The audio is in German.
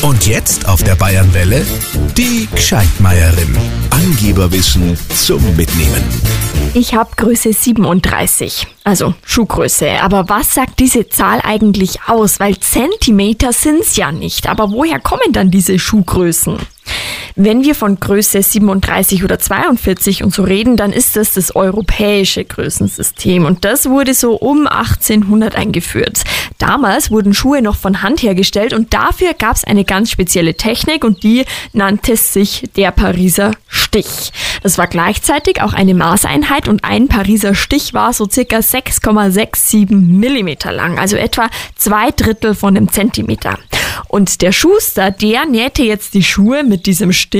Und jetzt auf der Bayernwelle die Gscheitmeierin. Angeberwissen zum Mitnehmen. Ich habe Größe 37, also Schuhgröße. Aber was sagt diese Zahl eigentlich aus? Weil Zentimeter sind's ja nicht. Aber woher kommen dann diese Schuhgrößen? Wenn wir von Größe 37 oder 42 und so reden, dann ist das europäische Größensystem. Und das wurde so um 1800 eingeführt. Damals wurden Schuhe noch von Hand hergestellt und dafür gab es eine ganz spezielle Technik und die nannte sich der Pariser Stich. Das war gleichzeitig auch eine Maßeinheit und ein Pariser Stich war so circa 6,67 Millimeter lang, also etwa 2/3 von einem Zentimeter. Und der Schuster, der nähte jetzt die Schuhe mit diesem Stich